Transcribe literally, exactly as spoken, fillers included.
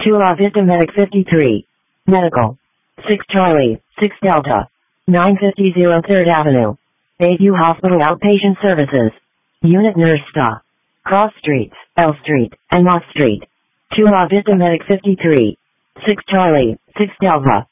two La Vista Medic fifty-three. Medical. six Charlie, six Delta. nine fifty third Avenue. Bayview Hospital Outpatient Services. Unit Nurse Sta. Cross Streets, L Street, and Mott Street. two La Vista Medic fifty-three. six Charlie, six Delta.